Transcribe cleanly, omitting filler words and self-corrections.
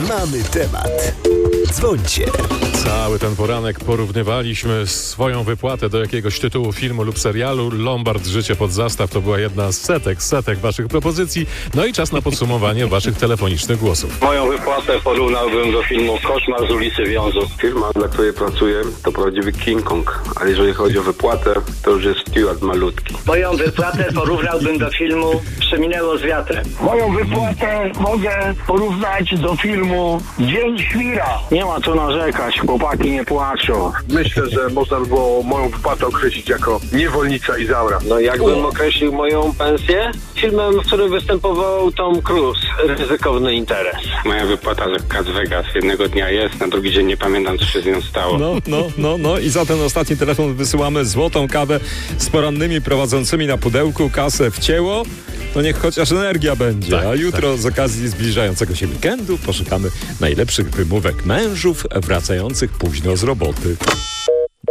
Mamy temat. Dzwońcie. Cały ten poranek porównywaliśmy swoją wypłatę do jakiegoś tytułu filmu lub serialu. Lombard Życie pod zastaw to była jedna z setek waszych propozycji. No i czas na podsumowanie waszych telefonicznych głosów. Moją wypłatę porównałbym do filmu Koszmar z ulicy Wiązów. Firma, dla której pracuję, to prawdziwy King Kong, ale jeżeli chodzi o wypłatę, to już jest Stewart malutki. Moją wypłatę porównałbym do filmu Przeminęło z wiatrem. Moją wypłatę mogę porównać do filmu Dzień Świra. Nie ma co narzekać, chłopaki nie płaczą. Myślę, że można by było moją wypłatę określić jako niewolnica Izaura. No jakbym określił moją pensję? Filmem, w którym występował Tom Cruise, Ryzykowny interes. Moja wypłata z Las Vegas jednego dnia jest, na drugi dzień nie pamiętam, co się z nią stało. No i za ten ostatni telefon wysyłamy złotą kawę z porannymi prowadzącymi na pudełku. Kasę wcięło, to niech chociaż energia będzie. Tak, a jutro z okazji zbliżającego się weekendu poszukamy najlepszych wymówek mężów wracających późno z roboty.